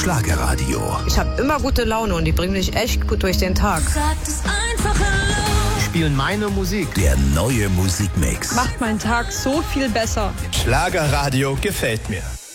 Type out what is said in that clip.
Schlagerradio. Ich habe immer gute Laune und die bringen mich echt gut durch den Tag. Sag es einfach laut. Spielen meine Musik. Der neue Musikmix. Macht meinen Tag so viel besser. Schlagerradio gefällt mir.